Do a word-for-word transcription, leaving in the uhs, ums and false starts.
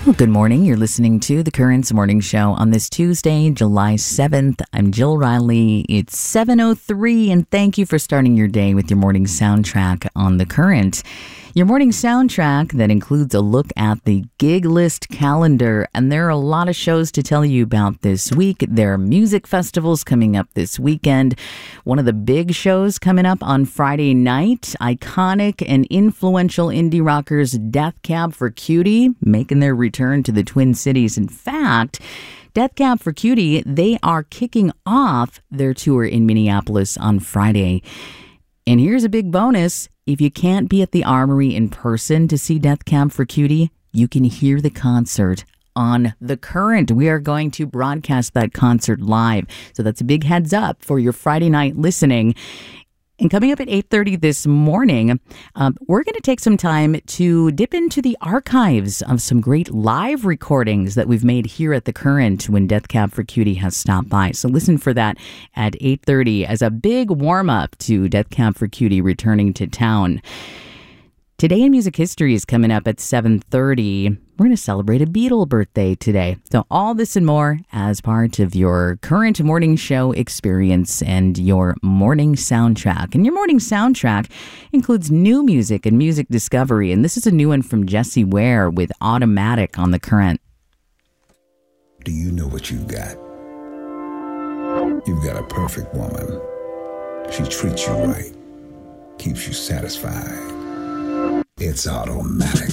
Well, good morning. You're listening to The Currents Morning Show on this Tuesday, July seventh. I'm Jill Riley. It's seven oh three, and thank you for starting your day with your morning soundtrack on The Current. Your morning soundtrack that includes a look at the gig list calendar, and there are a lot of shows to tell you about this week. There are music festivals coming up this weekend. One of the big shows coming up on Friday night, iconic and influential indie rockers Death Cab for Cutie making their return to the Twin Cities. In fact, Death Cab for Cutie, they are kicking off their tour in Minneapolis on Friday. And here's a big bonus. If you can't be at the Armory in person to see Death Cab for Cutie, you can hear the concert on The Current. We are going to broadcast that concert live. So that's a big heads up for your Friday night listening. And coming up at eight thirty this morning, um, we're going to take some time to dip into the archives of some great live recordings that we've made here at The Current when Death Cab for Cutie has stopped by. So listen for that at eight thirty as a big warm-up to Death Cab for Cutie returning to town. Today in Music History is coming up at seven thirty. We're going to celebrate a Beatle birthday today. So all this and more as part of your Current Morning Show experience and your morning soundtrack. And your morning soundtrack includes new music and music discovery. And this is a new one from Jessie Ware with Automatic on The Current. Do you know what you've got? You've got a perfect woman. She treats you right, keeps you satisfied. It's Automatic.